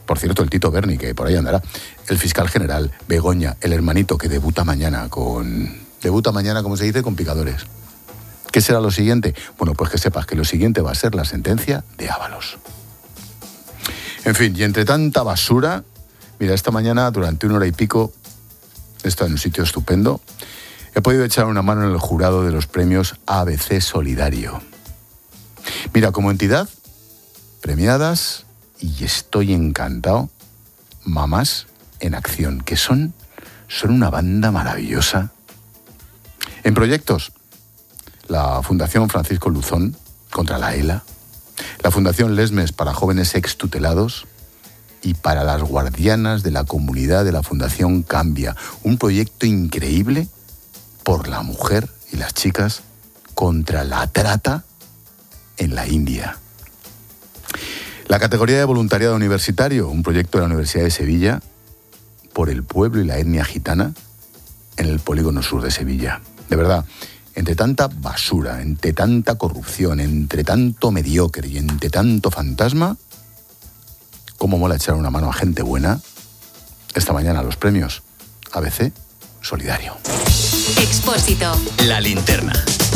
Por cierto, el Tito Berni, que por ahí andará, el fiscal general, Begoña, el hermanito que debuta mañana, como se dice, con picadores. ¿Qué será lo siguiente? Bueno, pues que sepas que lo siguiente va a ser la sentencia de Ábalos. En fin, y entre tanta basura, mira, esta mañana, durante 1 hora y pico, he estado en un sitio estupendo, he podido echar una mano en el jurado de los premios ABC Solidario. Mira, como entidad, premiadas, y estoy encantado, Mamás en Acción, que son una banda maravillosa. En proyectos, la Fundación Francisco Luzón contra la ELA, la Fundación Lesmes para jóvenes extutelados y para las guardianas de la comunidad de la Fundación Cambia, un proyecto increíble por la mujer y las chicas contra la trata en la India. La categoría de voluntariado universitario, un proyecto de la Universidad de Sevilla por el pueblo y la etnia gitana en el polígono sur de Sevilla. De verdad, entre tanta basura, entre tanta corrupción, entre tanto mediocre y entre tanto fantasma, cómo mola echar una mano a gente buena. Esta mañana los premios ABC Solidario. Expósito. La linterna.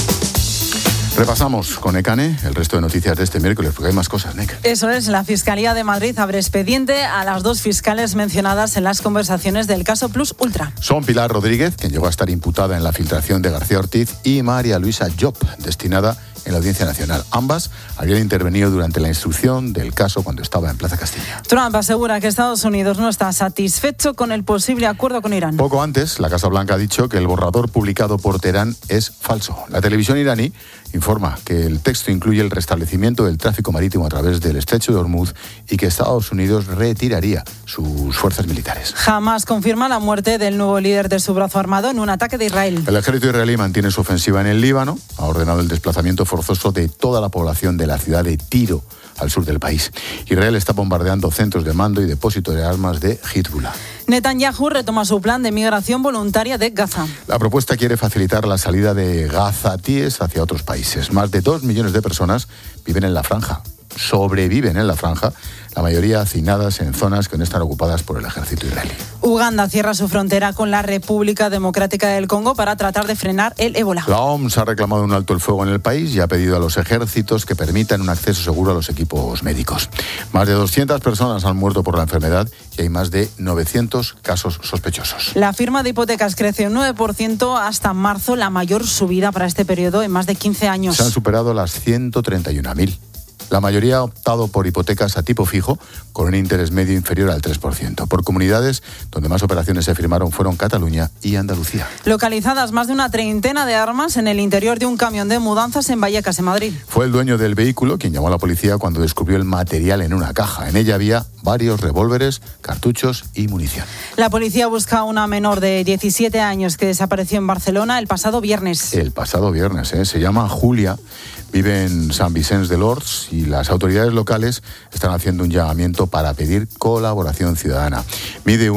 Repasamos con Ekane el resto de noticias de este miércoles, porque hay más cosas, Nek. Eso es, la Fiscalía de Madrid abre expediente a las 2 fiscales mencionadas en las conversaciones del caso Plus Ultra. Son Pilar Rodríguez, quien llegó a estar imputada en la filtración de García Ortiz, y María Luisa Job, destinada en la Audiencia Nacional. Ambas habían intervenido durante la instrucción del caso cuando estaba en Plaza Castilla. Trump asegura que Estados Unidos no está satisfecho con el posible acuerdo con Irán. Poco antes, la Casa Blanca ha dicho que el borrador publicado por Teherán es falso. La televisión iraní informa que el texto incluye el restablecimiento del tráfico marítimo a través del estrecho de Hormuz y que Estados Unidos retiraría sus fuerzas militares. Hamás confirma la muerte del nuevo líder de su brazo armado en un ataque de Israel. El ejército israelí mantiene su ofensiva en el Líbano, ha ordenado el desplazamiento forzoso de toda la población de la ciudad de Tiro, al sur del país. Israel está bombardeando centros de mando y depósitos de armas de Hezbollah. Netanyahu retoma su plan de migración voluntaria de Gaza. La propuesta quiere facilitar la salida de gazatíes hacia otros países. Más de 2 millones de personas viven en la franja, sobreviven en la franja, la mayoría hacinadas en zonas que no están ocupadas por el ejército israelí. Uganda cierra su frontera con la República Democrática del Congo para tratar de frenar el ébola. La OMS ha reclamado un alto el fuego en el país y ha pedido a los ejércitos que permitan un acceso seguro a los equipos médicos. Más de 200 personas han muerto por la enfermedad y hay más de 900 casos sospechosos. La firma de hipotecas crece un 9% hasta marzo, la mayor subida para este periodo en más de 15 años. Se han superado las 131.000. La mayoría ha optado por hipotecas a tipo fijo con un interés medio inferior al 3%. Por comunidades donde más operaciones se firmaron fueron Cataluña y Andalucía. Localizadas más de una treintena de armas en el interior de un camión de mudanzas en Vallecas, en Madrid. Fue el dueño del vehículo quien llamó a la policía cuando descubrió el material en una caja. En ella había varios revólveres, cartuchos y munición. La policía busca a una menor de 17 años que desapareció en Barcelona el pasado viernes. El pasado viernes, se llama Julia. Vive en Sant Vicenç dels Horts y las autoridades locales están haciendo un llamamiento para pedir colaboración ciudadana. Mide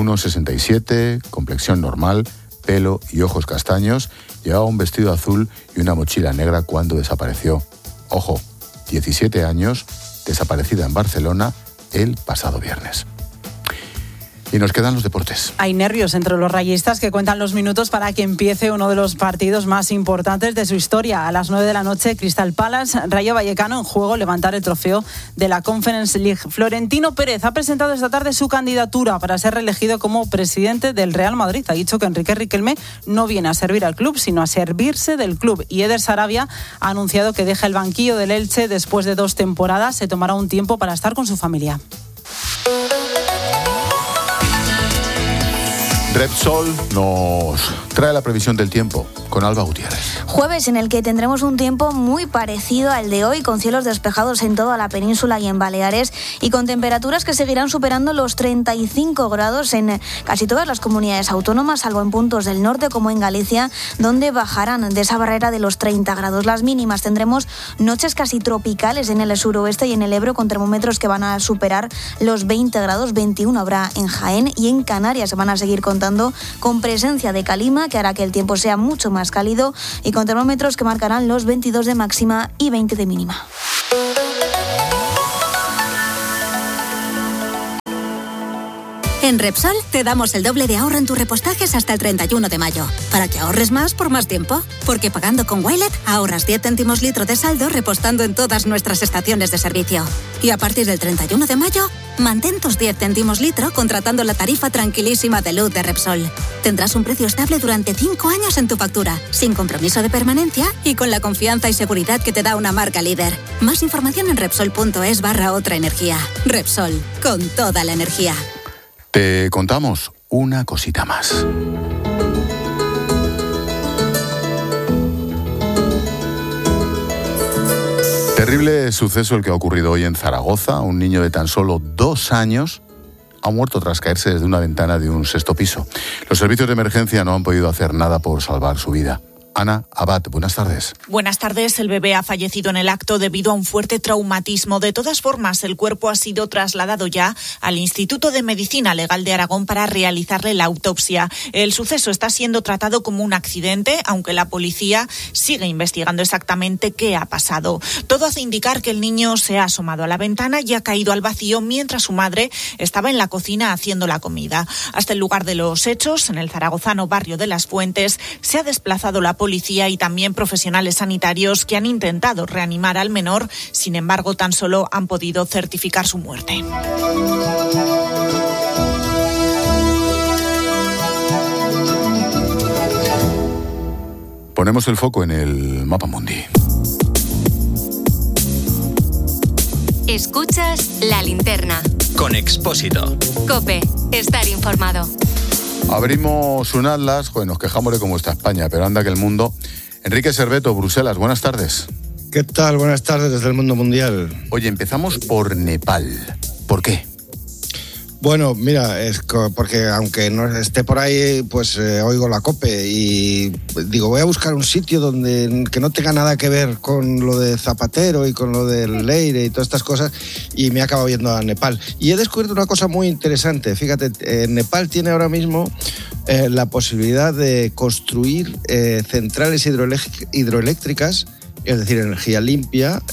1,67, complexión normal, pelo y ojos castaños. Llevaba un vestido azul y una mochila negra cuando desapareció. Ojo, 17 años, desaparecida en Barcelona el pasado viernes. Y nos quedan los deportes. Hay nervios entre los rayistas que cuentan los minutos para que empiece uno de los partidos más importantes de su historia. A las 9 de la noche, Crystal Palace, Rayo Vallecano, en juego levantar el trofeo de la Conference League. Florentino Pérez ha presentado esta tarde su candidatura para ser reelegido como presidente del Real Madrid. Ha dicho que Enrique Riquelme no viene a servir al club, sino a servirse del club. Y Eder Sarabia ha anunciado que deja el banquillo del Elche después de 2 temporadas. Se tomará un tiempo para estar con su familia. Repsol nos trae la previsión del tiempo con Alba Gutiérrez. Jueves en el que tendremos un tiempo muy parecido al de hoy, con cielos despejados en toda la península y en Baleares y con temperaturas que seguirán superando los 35 grados en casi todas las comunidades autónomas, salvo en puntos del norte como en Galicia, donde bajarán de esa barrera de los 30 grados. Las mínimas tendremos noches casi tropicales en el suroeste y en el Ebro, con termómetros que van a superar los 20 grados, 21 habrá en Jaén, y en Canarias se van a seguir contando con presencia de calima, que hará que el tiempo sea mucho más cálido, y con termómetros que marcarán los 22 de máxima y 20 de mínima. En Repsol te damos el doble de ahorro en tus repostajes hasta el 31 de mayo, para que ahorres más por más tiempo. Porque pagando con Wilet ahorras 10 céntimos litro de saldo repostando en todas nuestras estaciones de servicio. Y a partir del 31 de mayo, mantén tus 10 céntimos litro contratando la tarifa tranquilísima de luz de Repsol. Tendrás un precio estable durante 5 años en tu factura, sin compromiso de permanencia y con la confianza y seguridad que te da una marca líder. Más información en Repsol.es/otra energía. Repsol, con toda la energía. Te contamos una cosita más. Terrible suceso el que ha ocurrido hoy en Zaragoza. Un niño de tan solo 2 años ha muerto tras caerse desde una ventana de un 6º piso. Los servicios de emergencia no han podido hacer nada por salvar su vida. Ana Abad, buenas tardes. Buenas tardes. El bebé ha fallecido en el acto debido a un fuerte traumatismo. De todas formas, el cuerpo ha sido trasladado ya al Instituto de Medicina Legal de Aragón para realizarle la autopsia. El suceso está siendo tratado como un accidente, aunque la policía sigue investigando exactamente qué ha pasado. Todo hace indicar que el niño se ha asomado a la ventana y ha caído al vacío mientras su madre estaba en la cocina haciendo la comida. Hasta el lugar de los hechos, en el zaragozano barrio de Las Fuentes, se ha desplazado la policía y también profesionales sanitarios que han intentado reanimar al menor. Sin embargo, tan solo han podido certificar su muerte. Ponemos el foco en el Mapa Mundi. Escuchas La Linterna. Con Expósito. COPE. Estar informado. Abrimos un atlas, pues nos quejamos de cómo está España, pero anda que el mundo. Enrique Serveto, Bruselas, buenas tardes. ¿Qué tal? Buenas tardes desde el mundo mundial. Oye, empezamos por Nepal. ¿Por qué? Bueno, mira, es porque aunque no esté por ahí, pues oigo la COPE y digo, voy a buscar un sitio que no tenga nada que ver con lo de Zapatero y con lo del Leire y todas estas cosas, y me he acabado yendo a Nepal. Y he descubierto una cosa muy interesante. Fíjate, Nepal tiene ahora mismo la posibilidad de construir centrales hidroeléctricas, es decir, energía limpia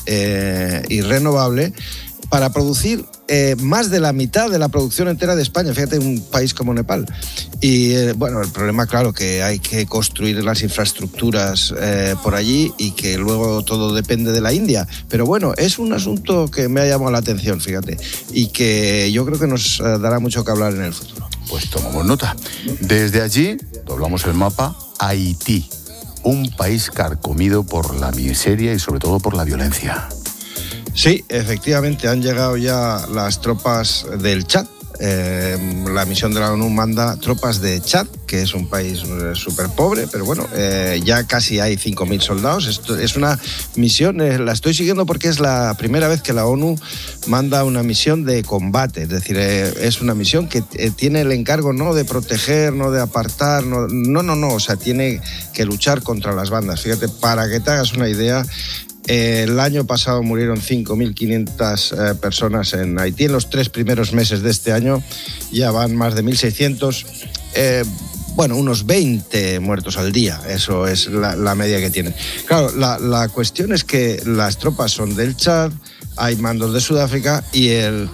y renovable, para producir más de la mitad de la producción entera de España. Fíjate, un país como Nepal. Y bueno, el problema, claro, que hay que construir las infraestructuras por allí y que luego todo depende de la India. Pero bueno, es un asunto que me ha llamado la atención, fíjate, y que yo creo que nos dará mucho que hablar en el futuro. Pues tomamos nota. Desde allí, doblamos el mapa, Haití, un país carcomido por la miseria y sobre todo por la violencia. Sí, efectivamente, han llegado ya las tropas del Chad. La misión de la ONU manda tropas de Chad, que es un país súper pobre, pero bueno, ya casi hay 5.000 soldados. Esto es una misión, la estoy siguiendo porque es la primera vez que la ONU manda una misión de combate. Es decir, es una misión que tiene el encargo no de proteger, no de apartar, no, o sea, tiene que luchar contra las bandas. Fíjate, para que te hagas una idea, el año pasado murieron 5.500 personas en Haití. En los 3 primeros meses de este año ya van más de 1.600. Bueno, unos 20 muertos al día. Eso es la media que tienen. Claro, la cuestión es que las tropas son del Chad, hay mandos de Sudáfrica y el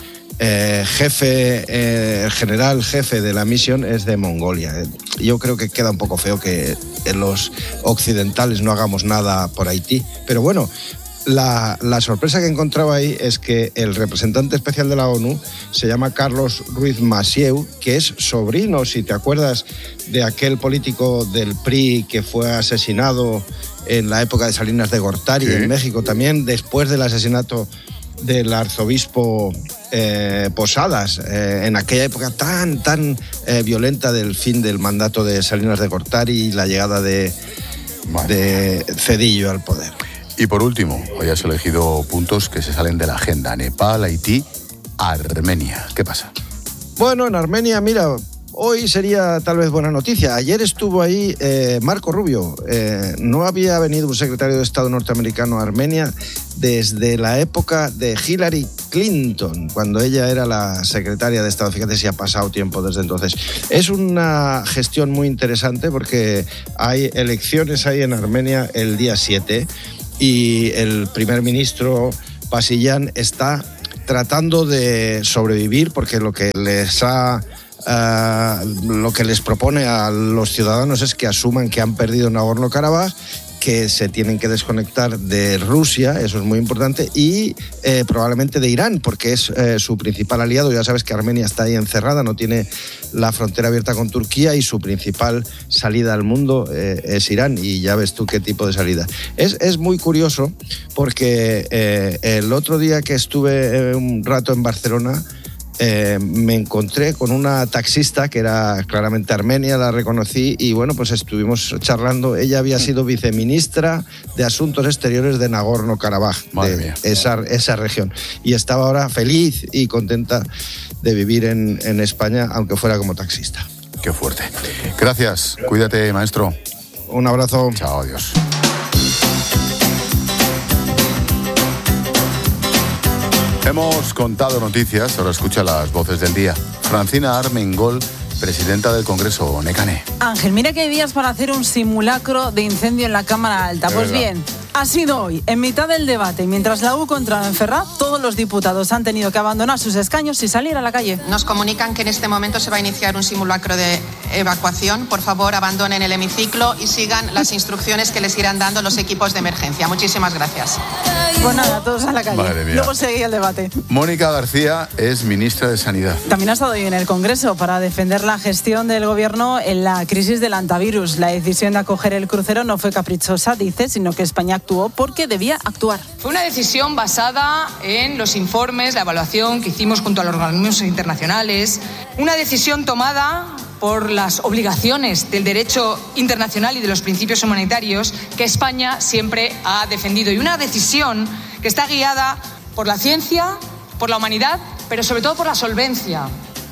general jefe de la misión es de Mongolia. Yo creo que queda un poco feo que los occidentales no hagamos nada por Haití, pero bueno, la sorpresa que encontraba ahí es que el representante especial de la ONU se llama Carlos Ruiz Massieu, que es sobrino, si te acuerdas, de aquel político del PRI que fue asesinado en la época de Salinas de Gortari, ¿sí?, en México también, después del asesinato del arzobispo Posadas, en aquella época tan violenta del fin del mandato de Salinas de Gortari y la llegada de Zedillo al poder. Y por último, hoy has elegido puntos que se salen de la agenda: Nepal, Haití, Armenia. ¿Qué pasa? Bueno, en Armenia, mira, hoy sería tal vez buena noticia. Ayer estuvo ahí Marco Rubio. No había venido un secretario de Estado norteamericano a Armenia desde la época de Hillary Clinton, cuando ella era la secretaria de Estado. Fíjate si ha pasado tiempo desde entonces. Es una gestión muy interesante porque hay elecciones ahí en Armenia el día 7 y el primer ministro Pashinyan está tratando de sobrevivir porque lo que les ha lo que les propone a los ciudadanos es que asuman que han perdido Nagorno-Karabaj, que se tienen que desconectar de Rusia, eso es muy importante, y probablemente de Irán, porque es su principal aliado. Ya sabes que Armenia está ahí encerrada, no tiene la frontera abierta con Turquía y su principal salida al mundo es Irán, y ya ves tú qué tipo de salida. Es muy curioso porque el otro día que estuve un rato en Barcelona, me encontré con una taxista que era claramente armenia, la reconocí y bueno, pues estuvimos charlando. Ella había sido viceministra de Asuntos Exteriores de Nagorno-Karabaj, de esa región, y estaba ahora feliz y contenta de vivir en España, aunque fuera como taxista. Qué fuerte. Gracias, cuídate, maestro. Un abrazo. Chao, adiós. Hemos contado noticias, ahora escucha las voces del día. Francina Armengol, presidenta del Congreso, Nekane. Ángel, mira que hay días para hacer un simulacro de incendio en la Cámara Alta. Pues bien, ha sido hoy, en mitad del debate, mientras la UCO entraba en Ferraz, todos los diputados han tenido que abandonar sus escaños y salir a la calle. Nos comunican que en este momento se va a iniciar un simulacro de evacuación. Por favor, abandonen el hemiciclo y sigan las instrucciones que les irán dando los equipos de emergencia. Muchísimas gracias. Pues nada, todos a la calle. Madre mía. Luego seguía el debate. Mónica García es ministra de Sanidad. También ha estado hoy en el Congreso para defender la gestión del gobierno en la crisis del antivirus. La decisión de acoger el crucero no fue caprichosa, dice, sino que España actuó porque debía actuar. Fue una decisión basada en los informes, la evaluación que hicimos junto a los organismos internacionales, una decisión tomada por las obligaciones del derecho internacional y de los principios humanitarios que España siempre ha defendido, y una decisión que está guiada por la ciencia, por la humanidad, pero sobre todo por la solvencia.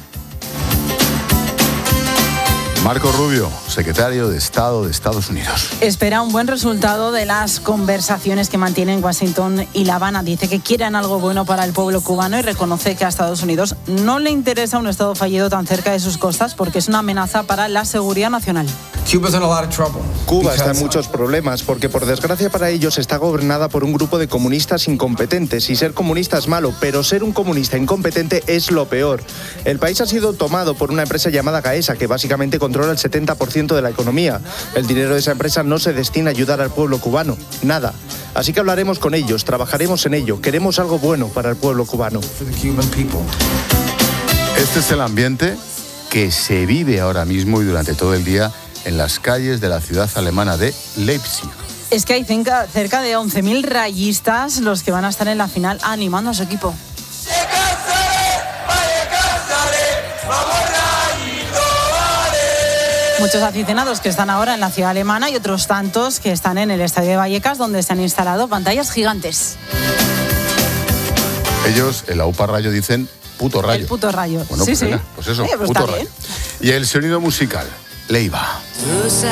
Marco Rubio, secretario de Estado de Estados Unidos. Espera un buen resultado de las conversaciones que mantienen Washington y La Habana. Dice que quieren algo bueno para el pueblo cubano y reconoce que a Estados Unidos no le interesa un Estado fallido tan cerca de sus costas porque es una amenaza para la seguridad nacional. Cuba está en muchos problemas porque, por desgracia para ellos, está gobernada por un grupo de comunistas incompetentes. Y ser comunista es malo, pero ser un comunista incompetente es lo peor. El país ha sido tomado por una empresa llamada Gaesa, que básicamente controla el 70% de la economía. El dinero de esa empresa no se destina a ayudar al pueblo cubano, nada. Así que hablaremos con ellos, trabajaremos en ello. Queremos algo bueno para el pueblo cubano. Este es el ambiente que se vive ahora mismo y durante todo el día en las calles de la ciudad alemana de Leipzig. Es que hay cerca de 11.000 rayistas los que van a estar en la final animando a su equipo. Muchos aficionados que están ahora en la ciudad alemana y otros tantos que están en el estadio de Vallecas, donde se han instalado pantallas gigantes. Ellos, en la UPA Rayo, dicen puto rayo. El puto rayo. Bueno, sí, pues, sí. Venga, pues eso, pues puto rayo. Y el sonido musical, Leiva.